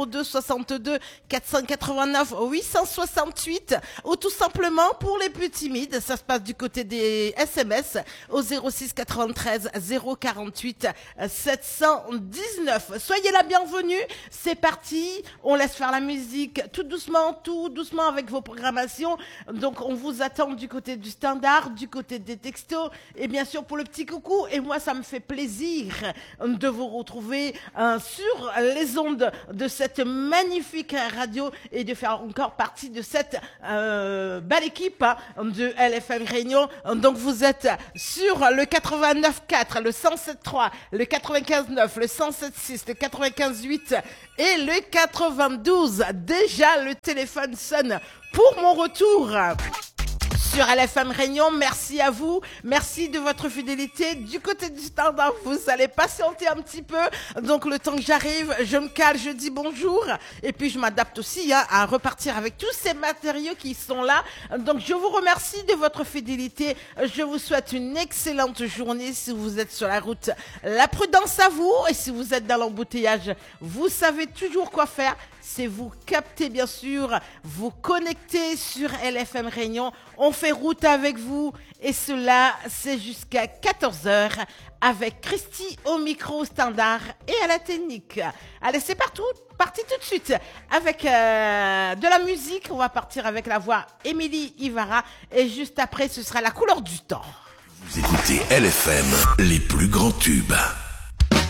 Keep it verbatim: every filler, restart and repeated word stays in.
deux soixante-deux quatre cent quatre-vingt-neuf huit cent soixante-huit ou tout simplement pour les plus timides, ça se passe du côté des S M S au zéro six quatre-vingt-treize zéro quarante-huit sept cent dix-neuf. Soyez la bienvenue, c'est parti, on laisse faire la musique tout doucement, tout doucement avec vos programmations. Donc on vous attend du côté du standard, du côté des textos et bien sûr pour le petit coucou. Et moi ça me fait plaisir de vous retrouver euh, sur les ondes de cette magnifique radio et de faire encore partie de cette euh, belle équipe hein, de L F M Réunion. Donc vous êtes sur le quatre-vingt-neuf quatre, le cent sept trois, le quatre-vingt-quinze neuf, le cent sept six, le quatre-vingt-quinze huit et le quatre-vingt-douze. Déjà le téléphone sonne pour mon retour sur L F M Réunion. Merci à vous, merci de votre fidélité. Du côté du standard, vous allez patienter un petit peu. Donc le temps que j'arrive, je me cale, je dis bonjour. Et puis je m'adapte aussi hein, à repartir avec tous ces matériaux qui sont là. Donc je vous remercie de votre fidélité. Je vous souhaite une excellente journée si vous êtes sur la route. La prudence à vous. Et si vous êtes dans l'embouteillage, vous savez toujours quoi faire. C'est vous capter bien sûr, vous connecter sur L F M Réunion. On fait route avec vous et cela c'est jusqu'à quatorze heures avec Christy au micro standard et à la technique. Allez c'est partout, parti tout de suite avec euh, de la musique. On va partir avec la voix Émilie Ivara et juste après ce sera la couleur du temps. Vous écoutez L F M, les plus grands tubes.